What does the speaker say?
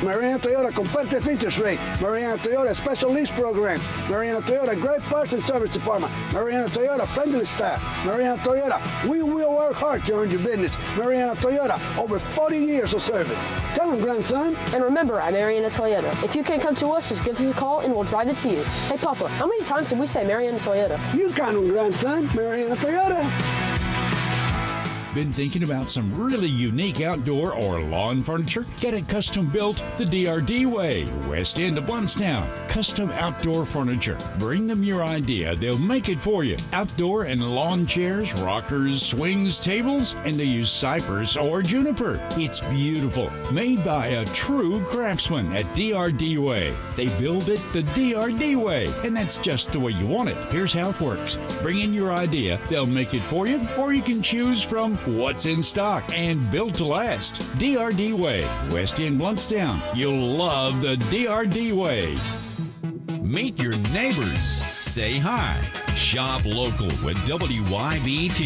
Mariana Toyota competitive interest rate. Mariana Toyota special lease program. Mariana Toyota great parts and service department. Mariana Toyota friendly staff. Mariana Toyota, we will work hard to earn your business. Mariana Toyota, over 40 years of service. Come on, grandson. And remember, at Mariana Toyota, if you can't come to us, just give us a call and we'll drive it to you. Hey, Papa, how many times did we say Mariana Toyota? You count on, grandson. Mariana Toyota. Been thinking about some really unique outdoor or lawn furniture? Get it custom built the DRD way. West End of Blountstown. Custom outdoor furniture. Bring them your idea. They'll make it for you. Outdoor and lawn chairs, rockers, swings, tables, and they use cypress or juniper. It's beautiful. Made by a true craftsman at DRD Way. They build it the DRD way, and that's just the way you want it. Here's how it works. Bring in your idea. They'll make it for you, or you can choose from what's in stock and built to last. DRD Way, West End Blountstown. You'll love the DRD Way. Meet your neighbors. Say hi. Shop local with WYBT.